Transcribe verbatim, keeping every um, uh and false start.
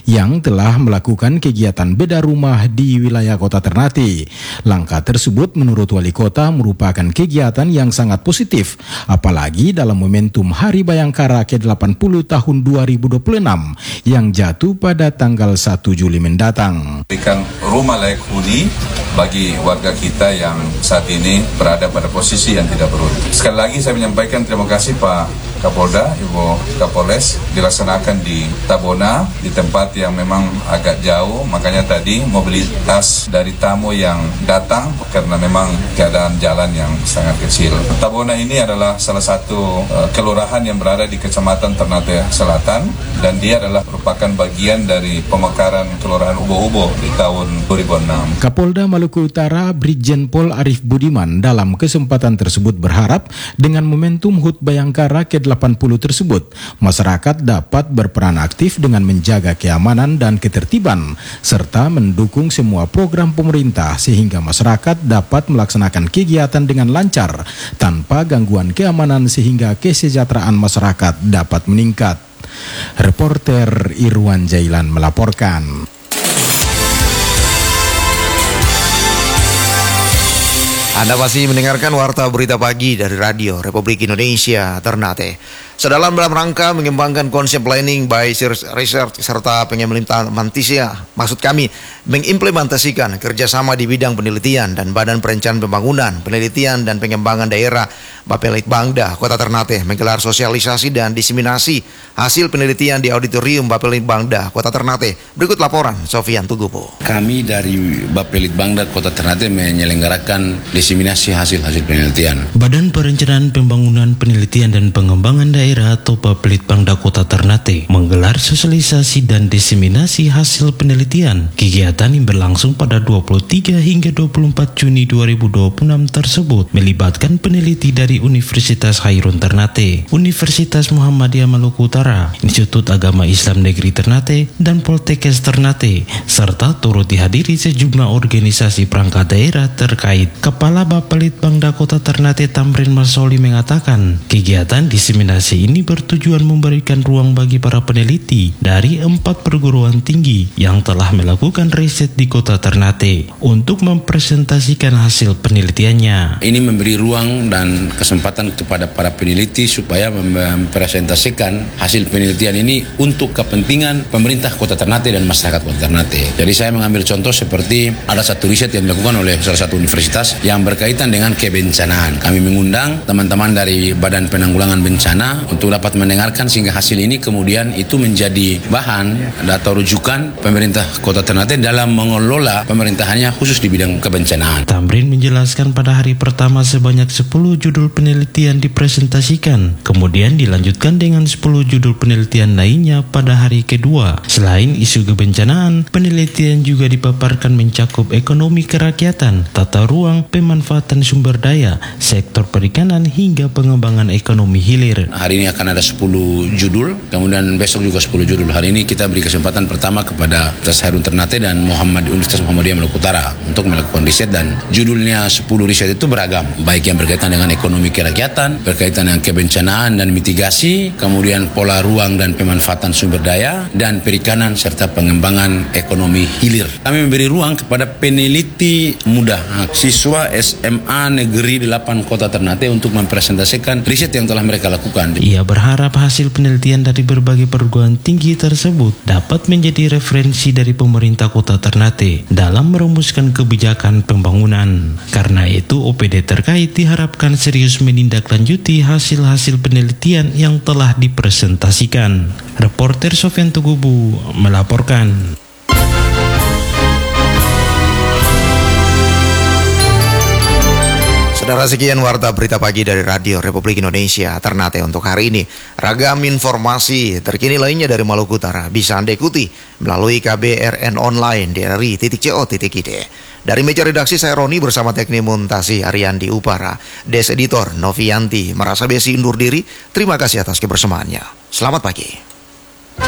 yang telah melakukan kegiatan bedah rumah di wilayah Kota Ternate. Langkah tersebut menurut Wali Kota merupakan kegiatan yang sangat positif, apalagi dalam momentum Hari Bayangkara ke delapan puluh tahun dua ribu dua puluh enam yang jatuh pada tanggal satu Juli mendatang. Berikan rumah layak huni bagi warga kita yang saat ini berada pada posisi yang tidak berhuni. Sekali lagi saya menyampaikan terima kasih Pak Kapolda, Ibu Kapolres, dilaksanakan di Tabona, di tempat yang memang agak jauh, makanya tadi mobilitas dari tamu yang datang karena memang keadaan jalan yang sangat kecil. Tabona ini adalah salah satu uh, kelurahan yang berada di Kecamatan Ternate Selatan dan dia adalah merupakan bagian dari pemekaran Kelurahan Ubo-Ubo di tahun dua ribu enam. Kapolda Maluku Utara Brigjen Pol Arif Budiman dalam kesempatan tersebut berharap dengan momentum H U T Bayangkara ke delapan puluh tersebut, masyarakat dapat berperan aktif dengan menjaga keamanan dan ketertiban, serta mendukung semua program pemerintah sehingga masyarakat dapat melaksanakan kegiatan dengan lancar, tanpa gangguan keamanan sehingga kesejahteraan masyarakat dapat meningkat. Reporter Irwan Jailan melaporkan. Anda masih mendengarkan Warta Berita Pagi dari Radio Republik Indonesia Ternate. Sedalam dalam rangka mengembangkan konsep planning by research serta pengimplementasian, maksud kami mengimplementasikan kerjasama di bidang penelitian dan Badan Perencanaan Pembangunan, Penelitian dan Pengembangan Daerah Bapelitbangda Kota Ternate menggelar sosialisasi dan diseminasi hasil penelitian di Auditorium Bapelitbangda Kota Ternate. Berikut laporan Sofian Tugupo. Kami dari Bapelitbangda Kota Ternate menyelenggarakan diseminasi hasil-hasil penelitian. Badan Perencanaan Pembangunan, Penelitian dan Pengembangan Daerah atau Bapelitbangda Kota Ternate menggelar sosialisasi dan diseminasi hasil penelitian. Kegiatan yang berlangsung pada dua puluh tiga hingga dua puluh empat Juni dua ribu dua puluh enam tersebut melibatkan peneliti dari Universitas Khairun Ternate, Universitas Muhammadiyah Maluku Utara, Institut Agama Islam Negeri Ternate, dan Poltekkes Ternate, serta turut dihadiri sejumlah organisasi perangkat daerah terkait. Kepala Bapelitbangda Kota Ternate Tamrin Marsoli mengatakan, kegiatan diseminasi ini bertujuan memberikan ruang bagi para peneliti dari empat perguruan tinggi yang telah melakukan riset di Kota Ternate untuk mempresentasikan hasil penelitiannya. Ini memberi ruang dan kesempatan kepada para peneliti supaya mempresentasikan hasil penelitian ini untuk kepentingan pemerintah Kota Ternate dan masyarakat Kota Ternate. Jadi saya mengambil contoh seperti ada satu riset yang dilakukan oleh salah satu universitas yang berkaitan dengan kebencanaan. Kami mengundang teman-teman dari Badan Penanggulangan Bencana untuk dapat mendengarkan sehingga hasil ini kemudian itu menjadi bahan atau rujukan pemerintah Kota Ternate dalam mengelola pemerintahannya khusus di bidang kebencanaan. Tamrin menjelaskan pada hari pertama sebanyak sepuluh judul penelitian dipresentasikan, kemudian dilanjutkan dengan sepuluh judul penelitian lainnya pada hari kedua. Selain isu kebencanaan, penelitian juga dipaparkan mencakup ekonomi kerakyatan, tata ruang, pemanfaatan sumber daya, sektor perikanan hingga pengembangan ekonomi hilir. Hari ini akan ada sepuluh judul, kemudian besok juga sepuluh judul. Hari ini kita beri kesempatan pertama kepada Universitas Khairun Ternate dan Muhammad Universitas Muhammadiyah Maluku Utara untuk melakukan riset, dan judulnya sepuluh riset itu beragam, baik yang berkaitan dengan ekonomi kerakyatan, berkaitan dengan kebencanaan dan mitigasi, kemudian pola ruang dan pemanfaatan sumber daya, dan perikanan serta pengembangan ekonomi hilir. Kami memberi ruang kepada peneliti muda, siswa S M A Negeri delapan Kota Ternate untuk mempresentasikan riset yang telah mereka lakukan. Ia berharap hasil penelitian dari berbagai perguruan tinggi tersebut dapat menjadi referensi dari pemerintah Kota Ternate dalam merumuskan kebijakan pembangunan. Karena itu, O P D terkait diharapkan serius menindaklanjuti hasil-hasil penelitian yang telah dipresentasikan. Reporter Sofian Tugubu melaporkan. Saudara, sekian Warta Berita Pagi dari Radio Republik Indonesia Ternate untuk hari ini. Ragam informasi terkini lainnya dari Maluku Utara bisa Anda ikuti melalui K B R N online d r i titik co titik i d. Dari meja redaksi saya Roni bersama teknik montasi Ariandi Upara, Des Editor Novianti Merasa Besi undur diri. Terima kasih atas kebersamaannya. Selamat pagi.